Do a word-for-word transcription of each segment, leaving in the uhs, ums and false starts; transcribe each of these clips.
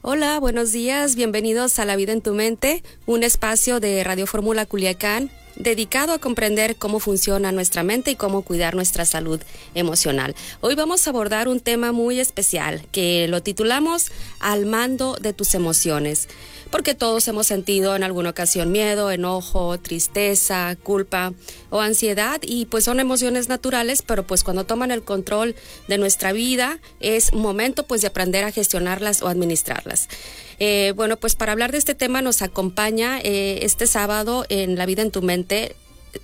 Hola, buenos días, bienvenidos a La Vida en tu Mente, un espacio de Radio Fórmula Culiacán dedicado a comprender cómo funciona nuestra mente y cómo cuidar nuestra salud emocional. Hoy vamos a abordar un tema muy especial que lo titulamos Al mando de tus emociones, porque todos hemos sentido en alguna ocasión miedo, enojo, tristeza, culpa o ansiedad, y pues son emociones naturales, pero pues cuando toman el control de nuestra vida es momento pues de aprender a gestionarlas o administrarlas. Eh, bueno, pues para hablar de este tema nos acompaña eh, este sábado en La Vida en tu Mente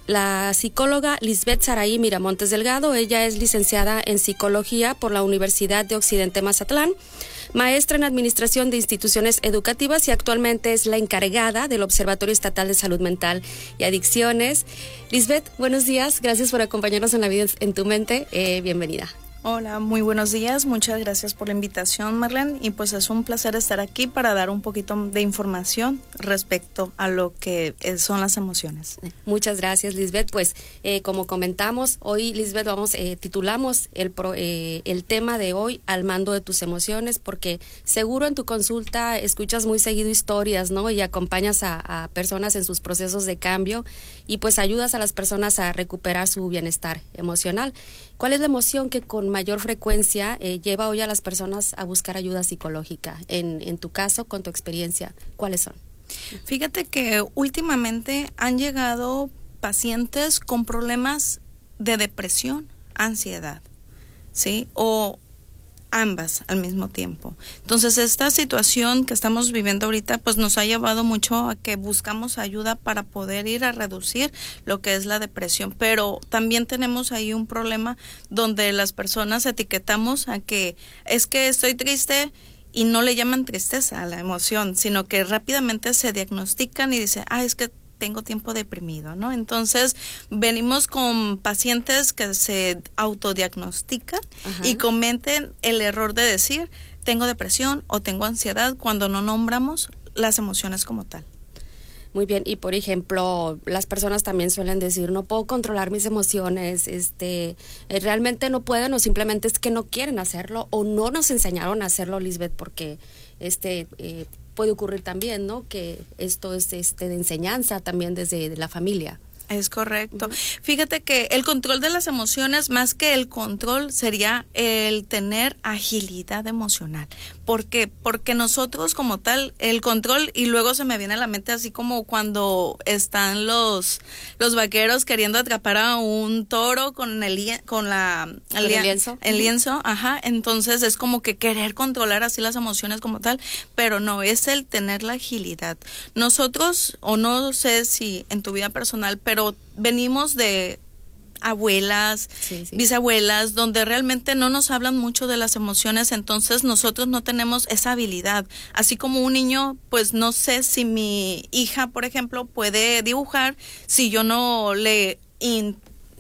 la psicóloga Lisbeth Saraí Miramontes Delgado. Ella es licenciada en Psicología por la Universidad de Occidente Mazatlán, maestra en Administración de Instituciones Educativas y actualmente es la encargada del Observatorio Estatal de Salud Mental y Adicciones. Lisbeth, buenos días, gracias por acompañarnos en La Vida en tu Mente, eh, bienvenida. Hola, muy buenos días, muchas gracias por la invitación, Marlene, y pues es un placer estar aquí para dar un poquito de información respecto a lo que son las emociones. Muchas gracias, Lisbeth. Pues eh, como comentamos, hoy, Lisbeth, vamos, eh, titulamos el, pro, eh, el tema de hoy Al mando de tus emociones, porque seguro en tu consulta escuchas muy seguido historias, ¿no? Y acompañas a, a personas en sus procesos de cambio y pues ayudas a las personas a recuperar su bienestar emocional. ¿Cuál es la emoción que con mayor frecuencia eh, lleva hoy a las personas a buscar ayuda psicológica? En, en tu caso, con tu experiencia, ¿cuáles son? Fíjate que últimamente han llegado pacientes con problemas de depresión, ansiedad, ¿sí? O ambas al mismo tiempo. Entonces, esta situación que estamos viviendo ahorita, pues nos ha llevado mucho a que buscamos ayuda para poder ir a reducir lo que es la depresión. Pero también tenemos ahí un problema donde las personas etiquetamos a que es que estoy triste y no le llaman tristeza a la emoción, sino que rápidamente se diagnostican y dicen, ah, es que tengo tiempo deprimido, ¿no? Entonces, venimos con pacientes que se autodiagnostican Ajá. y cometen el error de decir, tengo depresión o tengo ansiedad, cuando no nombramos las emociones como tal. Muy bien, y por ejemplo, las personas también suelen decir, no puedo controlar mis emociones, este, eh, realmente no pueden o simplemente es que no quieren hacerlo o no nos enseñaron a hacerlo, Lisbeth, porque este eh, puede ocurrir también, ¿no? Que esto es este de enseñanza también desde la familia. Es correcto. Uh-huh. Fíjate que el control de las emociones, más que el control, sería el tener agilidad emocional. ¿Por qué? Porque nosotros como tal, el control, y luego se me viene a la mente así como cuando están los los vaqueros queriendo atrapar a un toro con el con la el, el lienzo. El lienzo, ajá. Entonces es como que querer controlar así las emociones como tal, pero no, es el tener la agilidad. Nosotros, o no sé si en tu vida personal, pero venimos de abuelas, sí, sí. bisabuelas, donde realmente no nos hablan mucho de las emociones, entonces nosotros no tenemos esa habilidad. Así como un niño, pues no sé si mi hija, por ejemplo, puede dibujar, si yo no le in,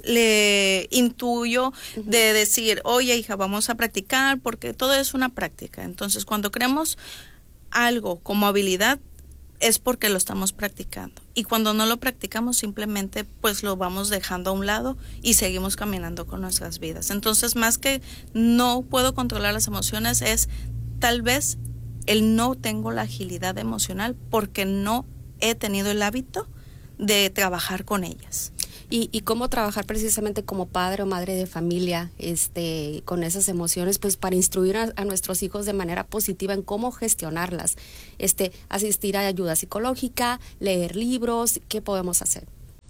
le intuyo uh-huh. de decir, oye hija, vamos a practicar, porque todo es una práctica. Entonces, cuando creamos algo como habilidad, es porque lo estamos practicando. Y cuando no lo practicamos, simplemente pues lo vamos dejando a un lado y seguimos caminando con nuestras vidas. Entonces, más que no puedo controlar las emociones, es tal vez el no tengo la agilidad emocional porque no he tenido el hábito de trabajar con ellas. Y, y cómo trabajar precisamente como padre o madre de familia este, con esas emociones, pues para instruir a, a nuestros hijos de manera positiva en cómo gestionarlas, este, asistir a ayuda psicológica, leer libros, ¿qué podemos hacer?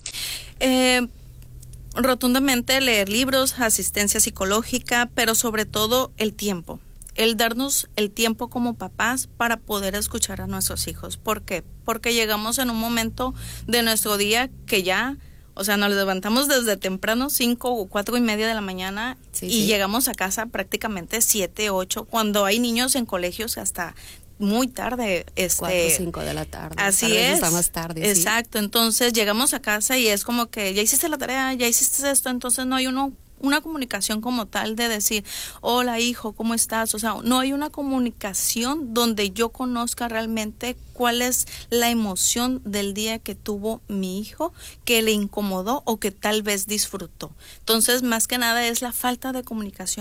Eh, rotundamente leer libros, asistencia psicológica, pero sobre todo el tiempo. El darnos el tiempo como papás para poder escuchar a nuestros hijos. ¿Por qué? Porque llegamos en un momento de nuestro día que ya... O sea, nos levantamos desde temprano, cinco o cuatro y media de la mañana, sí, y sí. llegamos a casa prácticamente siete, ocho, cuando hay niños en colegios hasta muy tarde. Este, cuatro o cinco de la tarde. Así es. Está más tarde. Exacto. ¿Sí? Entonces llegamos a casa y es como que ya hiciste la tarea, ya hiciste esto, entonces no hay uno una comunicación como tal de decir, hola hijo, ¿cómo estás? O sea, no hay una comunicación donde yo conozca realmente cuál es la emoción del día que tuvo mi hijo, que le incomodó o que tal vez disfrutó. Entonces, más que nada es la falta de comunicación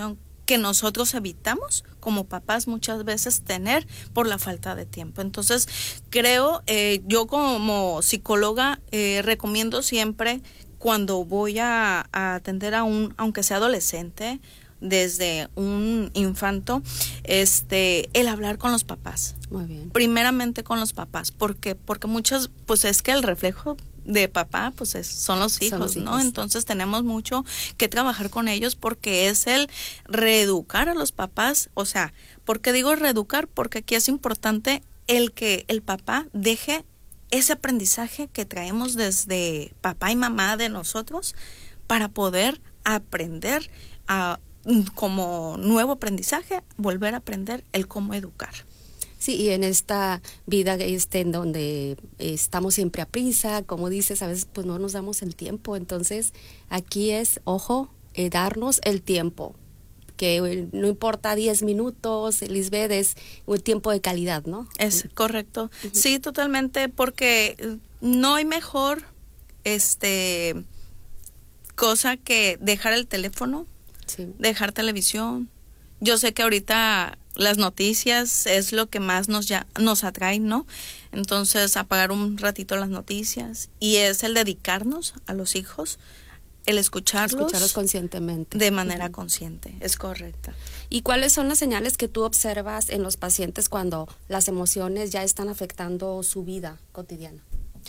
que nosotros evitamos como papás muchas veces tener por la falta de tiempo. Entonces, creo, eh, yo como psicóloga eh, recomiendo siempre cuando voy a, a atender a un, aunque sea adolescente, desde un infanto, este, el hablar con los papás. Muy bien. Primeramente con los papás. ¿Por qué? Porque muchas, pues es que el reflejo de papá, pues es, son los hijos, son los hijos, ¿no? Entonces tenemos mucho que trabajar con ellos porque es el reeducar a los papás. O sea, ¿por qué digo reeducar? Porque aquí es importante el que el papá deje ese aprendizaje que traemos desde papá y mamá de nosotros para poder aprender a, como nuevo aprendizaje, volver a aprender el cómo educar. Sí, y en esta vida este, en donde estamos siempre a prisa, como dices, a veces pues no nos damos el tiempo. Entonces, aquí es, ojo, eh, darnos el tiempo, que eh, no importa diez minutos, Lisbeth, es un tiempo de calidad, ¿no? Es correcto. Uh-huh. Sí, totalmente, porque no hay mejor este cosa que dejar el teléfono, sí. dejar televisión. Yo sé que ahorita las noticias es lo que más nos ya nos atrae, ¿no? Entonces, apagar un ratito las noticias y es el dedicarnos a los hijos, el escucharlos, escucharlos conscientemente. De manera uh-huh. consciente, es correcta. ¿Y cuáles son las señales que tú observas en los pacientes cuando las emociones ya están afectando su vida cotidiana?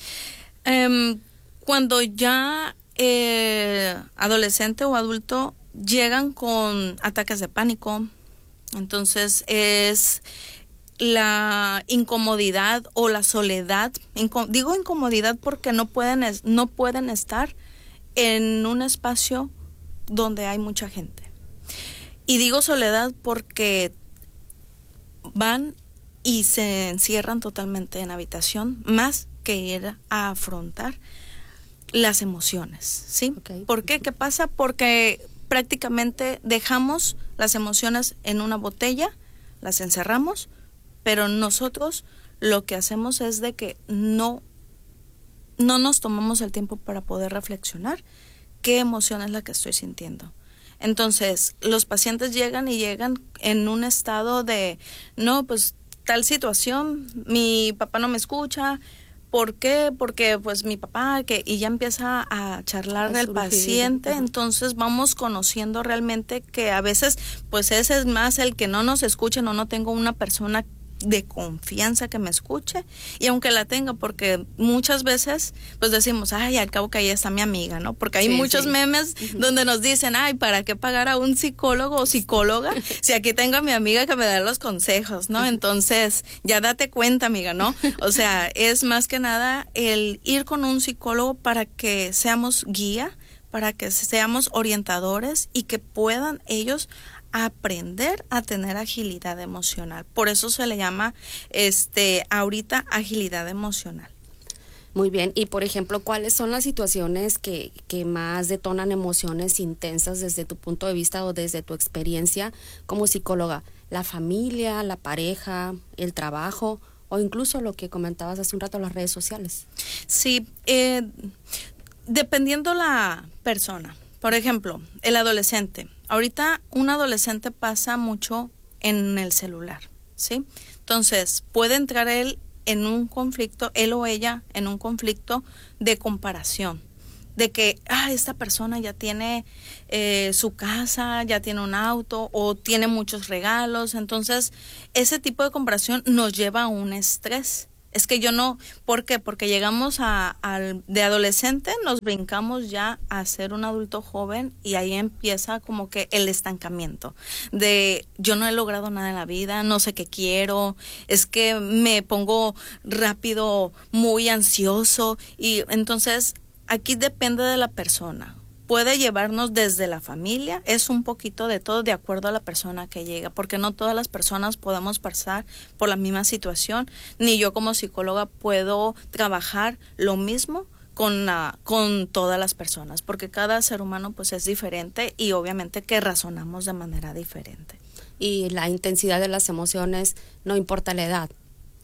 Um, cuando ya eh, adolescente o adulto llegan con ataques de pánico, entonces es la incomodidad o la soledad. Inco- digo incomodidad porque no pueden es- no pueden estar en un espacio donde hay mucha gente. Y digo soledad porque van y se encierran totalmente en habitación, más que ir a afrontar las emociones, ¿sí? Okay. ¿Por qué? ¿Qué pasa? Porque prácticamente dejamos las emociones en una botella, las encerramos, pero nosotros lo que hacemos es de que no, no nos tomamos el tiempo para poder reflexionar qué emoción es la que estoy sintiendo. Entonces, los pacientes llegan y llegan en un estado de, no, pues tal situación, mi papá no me escucha. ¿Por qué? Porque pues mi papá, que y ya empieza a charlar del paciente, uh-huh. entonces vamos conociendo realmente que a veces pues ese es más el que no nos escuchen o no tengo una persona de confianza que me escuche, y aunque la tenga, porque muchas veces pues decimos, ay, al cabo que ahí está mi amiga, ¿no? Porque hay sí, muchos sí. memes uh-huh. donde nos dicen, ay, ¿para qué pagar a un psicólogo o psicóloga si aquí tengo a mi amiga que me da los consejos, ¿no? Entonces, ya date cuenta, amiga, ¿no? O sea, es más que nada el ir con un psicólogo para que seamos guía, para que seamos orientadores y que puedan ellos aprender a tener agilidad emocional. Por eso se le llama este ahorita agilidad emocional. Muy bien, y por ejemplo, ¿cuáles son las situaciones que, que más detonan emociones intensas desde tu punto de vista o desde tu experiencia como psicóloga? ¿La familia, la pareja, el trabajo o incluso lo que comentabas hace un rato, las redes sociales? Sí, eh, dependiendo la persona. Por ejemplo, el adolescente. Ahorita un adolescente pasa mucho en el celular, ¿sí? Entonces, puede entrar él en un conflicto, él o ella en un conflicto de comparación, de que, ah, esta persona ya tiene eh, su casa, ya tiene un auto o tiene muchos regalos. Entonces, ese tipo de comparación nos lleva a un estrés. Es que yo no, ¿por qué? Porque llegamos a, al de adolescente, nos brincamos ya a ser un adulto joven y ahí empieza como que el estancamiento de yo no he logrado nada en la vida, no sé qué quiero, es que me pongo rápido, muy ansioso, y entonces aquí depende de la persona. Puede llevarnos desde la familia, es un poquito de todo de acuerdo a la persona que llega, porque no todas las personas podemos pasar por la misma situación, ni yo como psicóloga puedo trabajar lo mismo con, la, con todas las personas, porque cada ser humano pues es diferente y obviamente que razonamos de manera diferente. Y la intensidad de las emociones no importa la edad.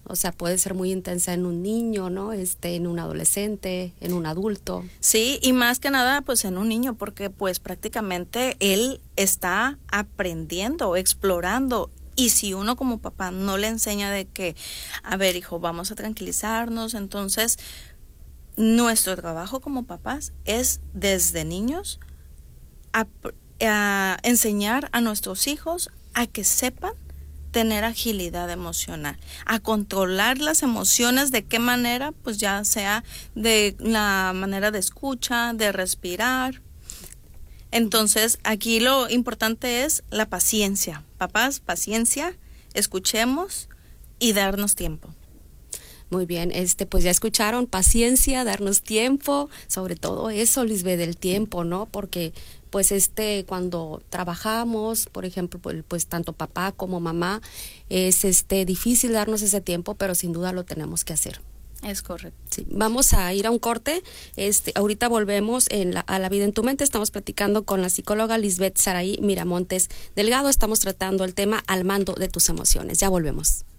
O sea, puede ser muy intensa en un niño, ¿no? Este, en un adolescente, en un adulto. Sí, y más que nada, pues en un niño, porque pues prácticamente él está aprendiendo, explorando. Y si uno como papá no le enseña de que, a ver, hijo, vamos a tranquilizarnos, entonces nuestro trabajo como papás es desde niños a, a enseñar a nuestros hijos a que sepan tener agilidad emocional, a controlar las emociones. ¿De qué manera? Pues ya sea de la manera de escucha, de respirar. Entonces, aquí lo importante es la paciencia. Papás, paciencia, escuchemos y darnos tiempo. Muy bien, este, pues ya escucharon, paciencia, darnos tiempo, sobre todo eso, Lisbeth, del tiempo, ¿no? Porque pues este, cuando trabajamos, por ejemplo, pues, pues tanto papá como mamá, es este difícil darnos ese tiempo, pero sin duda lo tenemos que hacer. Es correcto. Sí, vamos a ir a un corte. Este, ahorita volvemos en la, a La Vida en tu Mente. Estamos platicando con la psicóloga Lisbeth Saraí Miramontes Delgado. Estamos tratando el tema al mando de tus emociones. Ya volvemos.